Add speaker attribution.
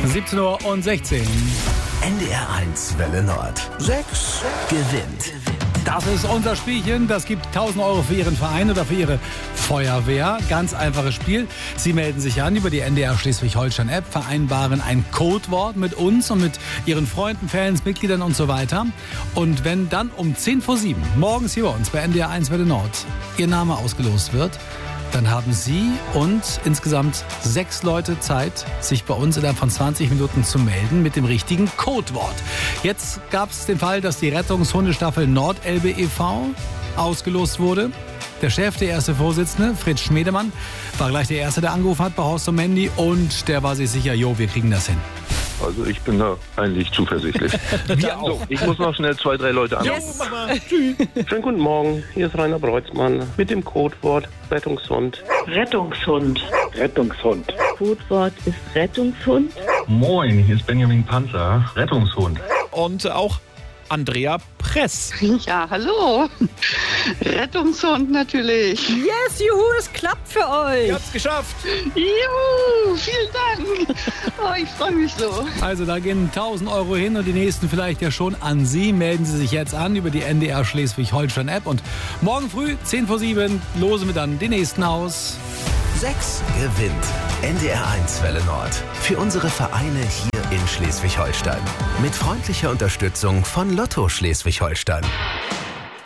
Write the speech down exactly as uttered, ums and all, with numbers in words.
Speaker 1: siebzehn Uhr und sechzehn.
Speaker 2: N D R eins Welle Nord. Sechs gewinnt.
Speaker 1: Das ist unser Spielchen. Das gibt tausend Euro für Ihren Verein oder für Ihre Feuerwehr. Ganz einfaches Spiel. Sie melden sich an über die N D R Schleswig-Holstein-App, vereinbaren ein Codewort mit uns und mit Ihren Freunden, Fans, Mitgliedern und so weiter. Und wenn dann um zehn vor sieben morgens hier bei uns bei N D R eins Welle Nord Ihr Name ausgelost wird, dann haben Sie und insgesamt sechs Leute Zeit, sich bei uns innerhalb von zwanzig Minuten zu melden mit dem richtigen Codewort. Jetzt gab es den Fall, dass die Rettungshundestaffel Nordelbe e V ausgelost wurde. Der Chef, der erste Vorsitzende, Fritz Schmedemann, war gleich der Erste, der angerufen hat bei Horst und Mandy. Und der war sich sicher, jo, wir kriegen das hin.
Speaker 3: Also ich bin da eigentlich zuversichtlich.
Speaker 1: Wir auch.
Speaker 3: So, ich muss noch schnell zwei, drei Leute anrufen.
Speaker 1: Yes.
Speaker 3: Schönen guten Morgen, hier ist Rainer Breutzmann mit dem Codewort Rettungshund.
Speaker 4: Rettungshund.
Speaker 3: Rettungshund.
Speaker 4: Codewort ist Rettungshund.
Speaker 5: Moin, hier ist Benjamin Panzer, Rettungshund.
Speaker 6: Und auch Andrea Press.
Speaker 7: Ja, hallo. Rettungshund natürlich.
Speaker 8: Yes, juhu, es klappt für euch.
Speaker 6: Ihr habt's geschafft.
Speaker 7: Juhu, vielen Dank. Oh, ich freue mich so.
Speaker 1: Also da gehen tausend Euro hin und die nächsten vielleicht ja schon an Sie. Melden Sie sich jetzt an über die N D R Schleswig-Holstein-App. Und morgen früh, zehn vor sieben, losen wir dann den nächsten aus.
Speaker 2: Sechs gewinnt. N D R eins Welle Nord. Für unsere Vereine hier in Schleswig-Holstein. Mit freundlicher Unterstützung von Lotto Schleswig-Holstein.